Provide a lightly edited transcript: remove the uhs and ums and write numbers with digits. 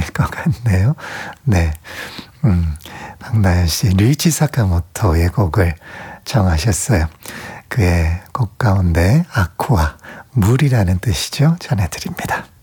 것 같네요. 네. 박나연 씨, 류이치 사카모토의 곡을 정하셨어요. 그의 곡 가운데 아쿠아, 물이라는 뜻이죠. 전해드립니다.